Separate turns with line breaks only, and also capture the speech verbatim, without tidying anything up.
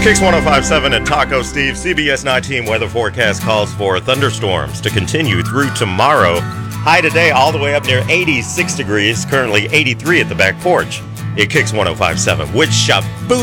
Kicks one oh five point seven and Taco Steve. C B S nineteen weather forecast calls for thunderstorms to continue through tomorrow. High today all the way up near eighty-six degrees, currently eighty-three at the back porch. It Kicks one oh five point seven with Shabu.